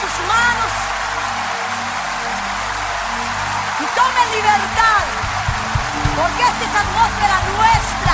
sus manos y tomen libertad, porque esta es atmósfera nuestra.